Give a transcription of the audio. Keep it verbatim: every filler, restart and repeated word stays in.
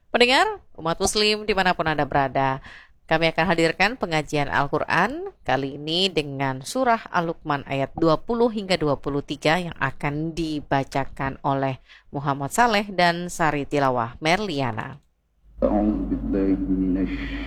Pendengar, umat muslim dimanapun Anda berada, kami akan hadirkan pengajian Al-Quran kali ini dengan surah Al-Luqman ayat dua puluh hingga dua puluh tiga yang akan dibacakan oleh Muhammad Saleh dan Sari Tilawah Merliana.